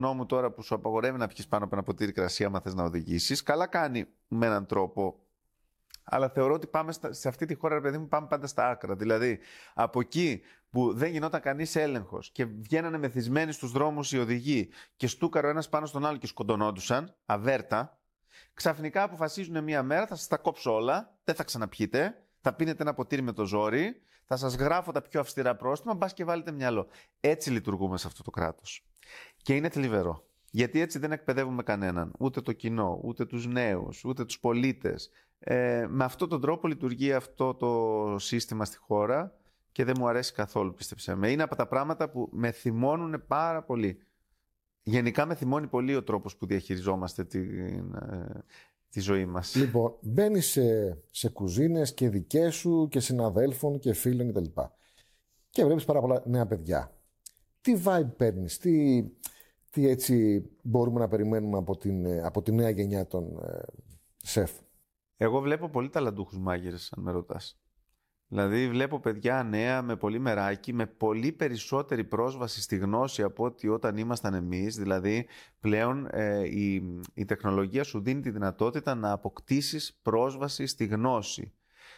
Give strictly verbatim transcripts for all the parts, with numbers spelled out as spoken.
νόμου τώρα που σου απαγορεύει να πιεις πάνω από ένα ποτήρι κρασί άμα θες να οδηγήσεις. Καλά κάνει με έναν τρόπο. Αλλά θεωρώ ότι πάμε στα, σε αυτή τη χώρα, ρε παιδί μου, πάμε πάντα στα άκρα. Δηλαδή, από εκεί που δεν γινόταν κανείς έλεγχος και βγαίνανε μεθυσμένοι στους δρόμους οι οδηγοί και στούκαρο ένας πάνω στον άλλο και σκοντωνόντουσαν, αβέρτα, ξαφνικά αποφασίζουν μία μέρα, θα σας τα κόψω όλα, δεν θα ξαναπιείτε, θα πίνετε ένα ποτήρι με το ζόρι, θα σας γράφω τα πιο αυστηρά πρόστιμα, μπας και βάλετε μυαλό. Έτσι λειτουργούμε σε αυτό το κράτος. Και είναι θλιβερό. Γιατί έτσι δεν εκπαιδεύουμε κανέναν, ούτε το κοινό, ούτε τους νέους, ούτε τους πολίτες. Ε, με αυτόν τον τρόπο λειτουργεί αυτό το σύστημα στη χώρα και δεν μου αρέσει καθόλου, πίστεψέ με. Είναι από τα πράγματα που με θυμώνουν πάρα πολύ. Γενικά με θυμώνει πολύ ο τρόπος που διαχειριζόμαστε τη, ε, τη ζωή μας. Λοιπόν, μπαίνεις σε, σε κουζίνες και δικές σου και συναδέλφων και φίλων κτλ. Και, και βλέπεις πάρα πολλά νέα παιδιά. Τι vibe παίρνεις, τι, τι έτσι μπορούμε να περιμένουμε από, την, από τη νέα γενιά των ε, σεφ? Εγώ βλέπω πολύ ταλαντούχους μάγειρες, αν με ρωτάς. Δηλαδή βλέπω παιδιά νέα με πολύ μεράκι, με πολύ περισσότερη πρόσβαση στη γνώση από ότι όταν ήμασταν εμείς. Δηλαδή πλέον ε, η, η τεχνολογία σου δίνει τη δυνατότητα να αποκτήσεις πρόσβαση στη γνώση.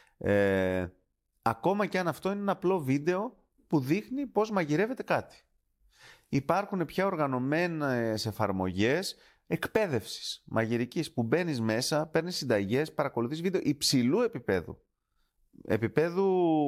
Ε, ακόμα και αν αυτό είναι ένα απλό βίντεο που δείχνει πώς μαγειρεύεται κάτι. Υπάρχουν πια οργανωμένες εφαρμογές εκπαίδευσης μαγειρικής που μπαίνεις μέσα, παίρνεις συνταγές, παρακολουθείς βίντεο υψηλού επίπεδου. Επίπεδου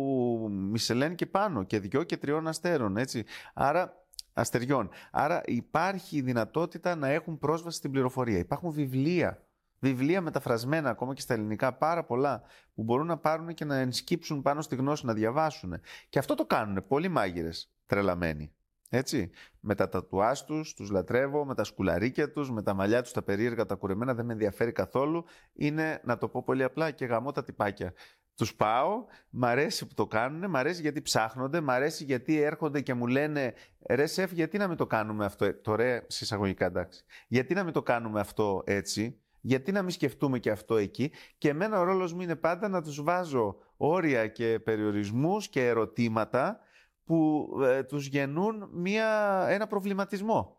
Μισελέν και πάνω και δυο και τριών αστέρων, έτσι. Άρα, αστεριών. Άρα υπάρχει δυνατότητα να έχουν πρόσβαση στην πληροφορία. Υπάρχουν βιβλία, βιβλία μεταφρασμένα ακόμα και στα ελληνικά, πάρα πολλά, που μπορούν να πάρουν και να ενσκύψουν πάνω στη γνώση, να διαβάσουν. Και αυτό το κάνουν πολλοί μάγειρες τρελαμένοι. Έτσι, με τα τατουάζ τους, τους λατρεύω, με τα σκουλαρίκια τους, με τα μαλλιά τους, τα περίεργα, τα κουρεμένα, δεν με ενδιαφέρει καθόλου. Είναι, να το πω πολύ απλά, και γαμώ τα τυπάκια. Τους πάω, μ' αρέσει που το κάνουν, μ' αρέσει γιατί ψάχνονται, μ' αρέσει γιατί έρχονται και μου λένε ρε σεφ, γιατί να μην το κάνουμε αυτό, το ρε συσσαγωγικά εντάξει, γιατί να μην το κάνουμε αυτό έτσι, γιατί να μην σκεφτούμε και αυτό εκεί. Και εμένα ο ρόλος μου είναι πάντα να τους βάζω όρια και περιορισμούς και ερωτήματα που ε, τους γεννούν μια, ένα προβληματισμό.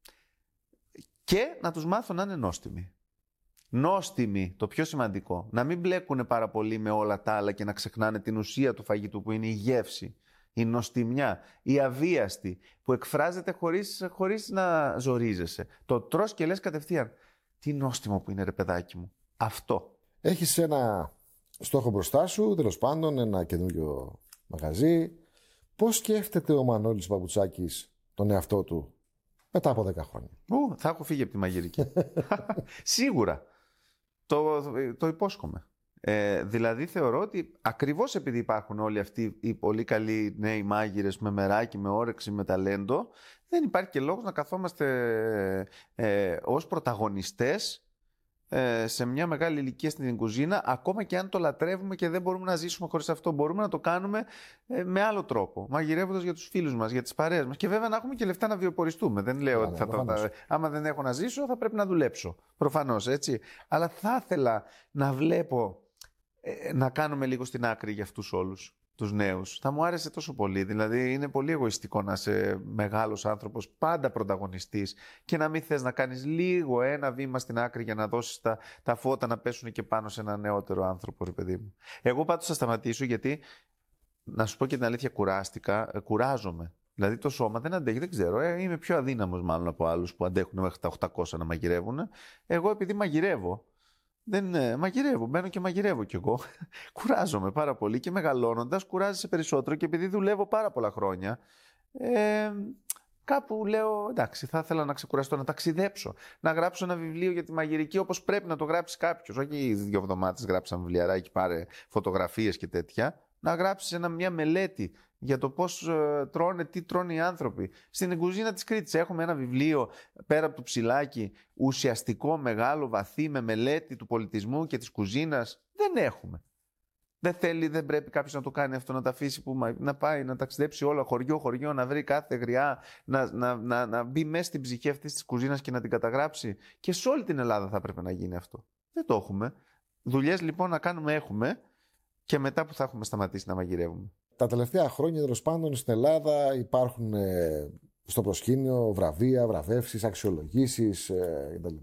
Και να τους μάθω να είναι νόστιμοι. Νόστιμοι, το πιο σημαντικό. Να μην μπλέκουν πάρα πολύ με όλα τα άλλα και να ξεχνάνε την ουσία του φαγητού που είναι η γεύση, η νοστιμιά, η αβίαστη, που εκφράζεται χωρίς, χωρίς να ζορίζεσαι. Το τρως και λες κατευθείαν, τι νόστιμο που είναι ρε παιδάκι μου. Αυτό. Έχεις ένα στόχο μπροστά σου, τέλος πάντων, ένα καινούριο μαγαζί. Πώς σκέφτεται ο Μανώλης Παπουτσάκης τον εαυτό του μετά από δέκα χρόνια? Ου, θα έχω φύγει από τη μαγειρική. Σίγουρα. Το, το υπόσχομαι. Ε, δηλαδή θεωρώ ότι ακριβώς επειδή υπάρχουν όλοι αυτοί οι πολύ καλοί νέοι μάγειρες με μεράκι, με όρεξη, με ταλέντο, δεν υπάρχει και λόγος να καθόμαστε ε, ως πρωταγωνιστές ε, σε μια μεγάλη ηλικία στην κουζίνα, ακόμα και αν το λατρεύουμε και δεν μπορούμε να ζήσουμε χωρίς αυτό. Μπορούμε να το κάνουμε ε, με άλλο τρόπο, μαγειρεύοντας για τους φίλους μας, για τις παρέες μας, και βέβαια να έχουμε και λεφτά να βιοποριστούμε. Δεν λέω ότι θα το, θα, άμα δεν έχω να ζήσω θα πρέπει να δουλέψω, προφανώς, έτσι. Αλλά θα ήθελα να βλέπω ε, να κάνουμε λίγο στην άκρη για αυτούς όλους τους νέους. Θα μου άρεσε τόσο πολύ. Δηλαδή είναι πολύ εγωιστικό να είσαι μεγάλος άνθρωπος, πάντα πρωταγωνιστής, και να μην θες να κάνεις λίγο ένα βήμα στην άκρη για να δώσεις τα, τα φώτα να πέσουν και πάνω σε ένα νεότερο άνθρωπο, ρε παιδί μου. Εγώ πάντως θα σταματήσω, γιατί να σου πω και την αλήθεια, κουράστηκα, ε, κουράζομαι. Δηλαδή το σώμα δεν αντέχει, δεν ξέρω. Ε, είμαι πιο αδύναμος μάλλον από άλλους που αντέχουν μέχρι τα οκτακόσια να μαγειρεύουν. Εγώ επειδή μαγειρεύω. Δεν ε, μαγειρεύω, μπαίνω και μαγειρεύω κι εγώ. Κουράζομαι πάρα πολύ και μεγαλώνοντας κουράζεσαι περισσότερο, και επειδή δουλεύω πάρα πολλά χρόνια, ε, κάπου λέω εντάξει, θα ήθελα να ξεκουραστώ, να ταξιδέψω, να γράψω ένα βιβλίο για τη μαγειρική όπως πρέπει να το γράψει κάποιος. Όχι δύο εβδομάδες γράψα ένα βιβλιαράκι, πάρε φωτογραφίες και τέτοια. Να γράψεις ένα, μια μελέτη για το πώς ε, τρώνε, τι τρώνε οι άνθρωποι. Στην κουζίνα της Κρήτης έχουμε ένα βιβλίο πέρα από το ψηλάκι, ουσιαστικό, μεγάλο, βαθύ, με μελέτη του πολιτισμού και της κουζίνας. Δεν έχουμε. Δεν θέλει, δεν πρέπει κάποιος να το κάνει αυτό, να τα αφήσει, που, να πάει να ταξιδέψει όλο χωριό-χωριό, να βρει κάθε γριά, να, να, να, να μπει μέσα στην ψυχή αυτής της κουζίνας και να την καταγράψει. Και σε όλη την Ελλάδα θα έπρεπε να γίνει αυτό. Δεν το έχουμε. Δουλειές λοιπόν να κάνουμε έχουμε. Και μετά που θα έχουμε σταματήσει να μαγειρεύουμε. Τα τελευταία χρόνια, τέλος πάντων, στην Ελλάδα υπάρχουν ε, στο προσκήνιο βραβεία, βραβεύσεις, αξιολογήσεις ε, κτλ.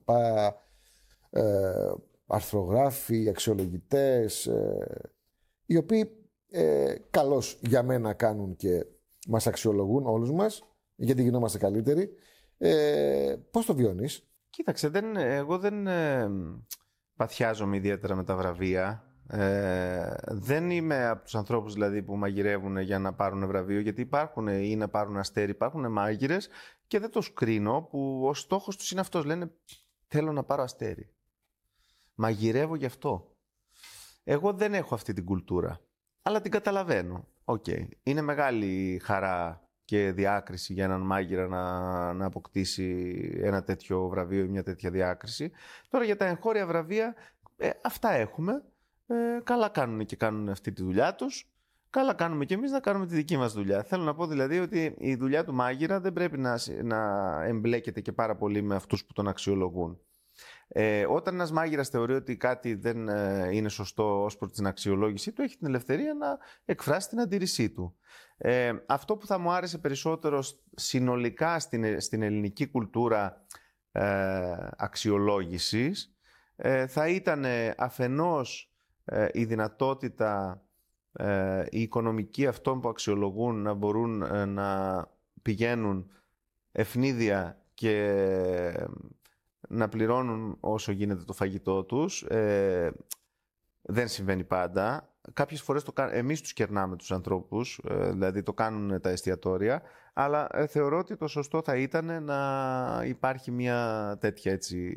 Ε, αρθρογράφοι, αξιολογητές, ε, οι οποίοι ε, καλώς για μένα κάνουν και μας αξιολογούν όλους μας, γιατί γινόμαστε καλύτεροι. Ε, πώς το βιώνεις? Κοίταξε, δεν, εγώ δεν ε, παθιάζομαι ιδιαίτερα με τα βραβεία. Ε, δεν είμαι από τους ανθρώπους δηλαδή που μαγειρεύουν για να πάρουν βραβείο, γιατί υπάρχουν ή να πάρουν αστέρι, υπάρχουν μάγειρες και δεν τους κρίνω που ο στόχος τους είναι αυτός. Λένε θέλω να πάρω αστέρι. Μαγειρεύω γι' αυτό. Εγώ δεν έχω αυτή την κουλτούρα, αλλά την καταλαβαίνω. Okay. Είναι μεγάλη χαρά και διάκριση για έναν μάγειρα να, να αποκτήσει ένα τέτοιο βραβείο ή μια τέτοια διάκριση. Τώρα για τα εγχώρια βραβεία, ε, αυτά έχουμε. Ε, καλά κάνουν και κάνουν αυτή τη δουλειά τους. Καλά κάνουμε και εμείς να κάνουμε τη δική μας δουλειά. Θέλω να πω δηλαδή ότι η δουλειά του μάγειρα δεν πρέπει να, να εμπλέκεται και πάρα πολύ με αυτούς που τον αξιολογούν. Ε, όταν ένας μάγειρας θεωρεί ότι κάτι δεν ε, είναι σωστό ως προς την αξιολόγησή του, έχει την ελευθερία να εκφράσει την αντίρρησή του. Ε, αυτό που θα μου άρεσε περισσότερο συνολικά στην, στην ελληνική κουλτούρα ε, αξιολόγησης ε, θα ήταν αφενός ε, η δυνατότητα ε, η οικονομική αυτών που αξιολογούν να μπορούν ε, να πηγαίνουν ευνίδια και να πληρώνουν όσο γίνεται το φαγητό τους. Ε, δεν συμβαίνει πάντα. Κάποιες φορές το κα... εμείς τους κερνάμε τους ανθρώπους, ε, δηλαδή το κάνουν τα εστιατόρια, αλλά ε, θεωρώ ότι το σωστό θα ήταν να υπάρχει μια τέτοια έτσι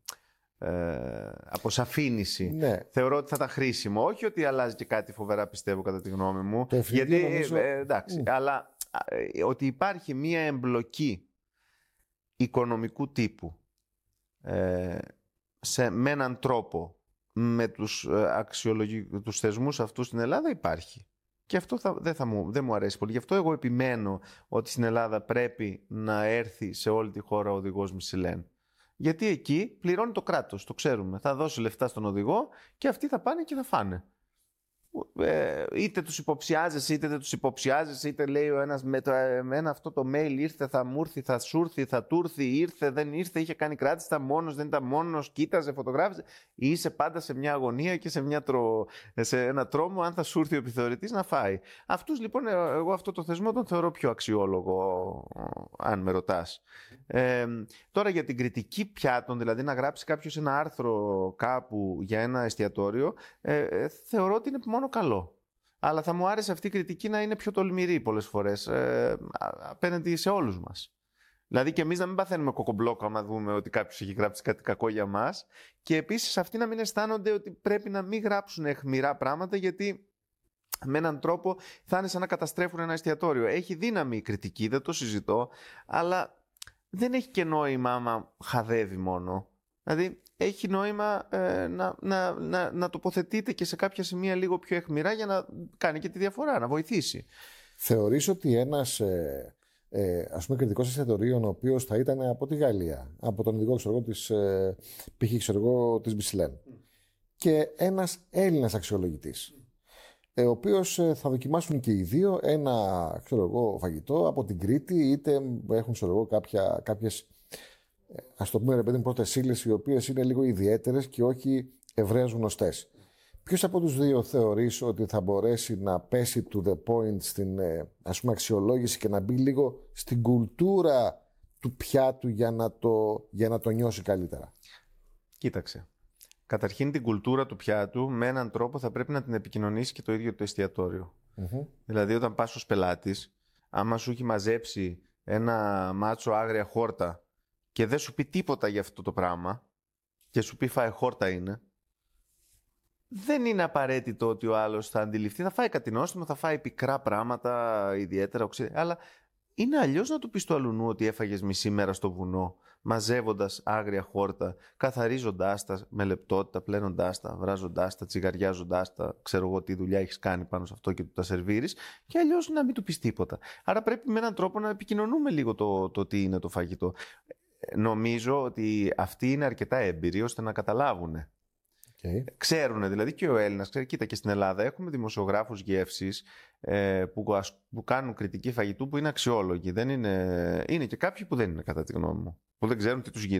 ε, αποσαφήνιση. Ναι. Θεωρώ ότι θα ήταν χρήσιμο. Όχι ότι αλλάζει και κάτι φοβερά, πιστεύω, κατά τη γνώμη μου. Το γιατί, νομίζω... ε, εντάξει, mm. αλλά ε, ότι υπάρχει μια εμπλοκή οικονομικού τύπου ε, σε, με έναν τρόπο με τους, αξιολογι... τους θεσμούς αυτούς στην Ελλάδα υπάρχει. Και αυτό θα, δεν, θα μου, δεν μου αρέσει πολύ. Γι' αυτό εγώ επιμένω ότι στην Ελλάδα πρέπει να έρθει σε όλη τη χώρα ο οδηγός Μισελέν. Γιατί εκεί πληρώνει το κράτος, το ξέρουμε. Θα δώσει λεφτά στον οδηγό και αυτοί θα πάνε και θα φάνε. Ε, είτε τους υποψιάζεσαι είτε δεν τους υποψιάζεσαι, είτε λέει ο ένας με, το, με ένα αυτό το mail ήρθε, θα μου έρθει, θα σου έρθει, θα του έρθει, ήρθε, δεν ήρθε, είχε κάνει κράτηση, ήταν μόνος, δεν ήταν μόνος, κοίταζε, φωτογράφησε. Είσαι πάντα σε μια αγωνία και σε, μια τρο, σε ένα τρόμο αν θα σου έρθει ο επιθεωρητής να φάει. Αυτούς λοιπόν, εγώ αυτό το θεσμό τον θεωρώ πιο αξιόλογο, αν με ρωτάς. Ε, τώρα για την κριτική πιάτων, δηλαδή να γράψει κάποιος ένα άρθρο κάπου για ένα εστιατόριο, ε, θεωρώ ότι είναι μόνο καλό. Αλλά θα μου άρεσε αυτή η κριτική να είναι πιο τολμηρή πολλές φορές ε, απέναντι σε όλους μας. Δηλαδή και εμείς να μην παθαίνουμε κοκομπλόκο άμα δούμε ότι κάποιος έχει γράψει κάτι κακό για μας, και επίσης αυτοί να μην αισθάνονται ότι πρέπει να μην γράψουν αιχμηρά πράγματα, γιατί με έναν τρόπο θα είναι σαν να καταστρέφουν ένα εστιατόριο. Έχει δύναμη η κριτική, δεν το συζητώ, αλλά δεν έχει και νόημα άμα χαδεύει μόνο. Δηλαδή έχει νόημα ε, να, να, να, να τοποθετείται και σε κάποια σημεία λίγο πιο αιχμηρά για να κάνει και τη διαφορά, να βοηθήσει. Θεωρείς ότι ένας ε, ε, ας πούμε κριτικός εστιατορίων, ο οποίος θα ήταν από τη Γαλλία, από τον ειδικό ξέρω, της, ε, π.χ. ξέρω εγώ, της Michelin, mm. και ένας Έλληνας αξιολογητής, mm. ο οποίος ε, θα δοκιμάσουν και οι δύο ένα ξέρω εγώ, φαγητό από την Κρήτη, είτε έχουν ξέρω εγώ, κάποια, κάποιες, ας το πούμε ρε παιδί, πρώτες ύλες οι οποίες είναι λίγο ιδιαίτερες και όχι ευρέως γνωστές. Ποιος από τους δύο θεωρείς ότι θα μπορέσει να πέσει to the point στην ας πούμε αξιολόγηση και να μπει λίγο στην κουλτούρα του πιάτου για να το, για να το νιώσει καλύτερα? Κοίταξε. Καταρχήν την κουλτούρα του πιάτου με έναν τρόπο θα πρέπει να την επικοινωνήσει και το ίδιο το εστιατόριο. Mm-hmm. Δηλαδή όταν πας ως πελάτης, άμα σου έχει μαζέψει ένα μάτσο άγρια χόρτα και δεν σου πει τίποτα για αυτό το πράγμα και σου πει φάε χόρτα είναι, δεν είναι απαραίτητο ότι ο άλλος θα αντιληφθεί. Θα φάει κάτι νόστιμο, θα φάει πικρά πράγματα ιδιαίτερα, οξύ, αλλά είναι αλλιώς να του πεις του αλουνού ότι έφαγες μισή μέρα στο βουνό, μαζεύοντας άγρια χόρτα, καθαρίζοντάς τα με λεπτότητα, πλένοντάς τα, βράζοντάς τα, τσιγαριάζοντάς τα, ξέρω εγώ τι δουλειά έχεις κάνει πάνω σε αυτό και του τα σερβίρεις, και αλλιώς να μην του πεις τίποτα. Άρα πρέπει με έναν τρόπο να επικοινωνούμε λίγο το, το τι είναι το φαγητό. Νομίζω ότι αυτοί είναι αρκετά έμπειροι ώστε να καταλάβουν. Okay. Ξέρουν δηλαδή και ο Έλληνας. Ξέρει, κοίτα, και στην Ελλάδα έχουμε δημοσιογράφους γεύσης ε, που, που κάνουν κριτική φαγητού που είναι αξιόλογοι. Δεν είναι, είναι και κάποιοι που δεν είναι, κατά τη γνώμη μου. Που δεν ξέρουν τι τους γίνεται.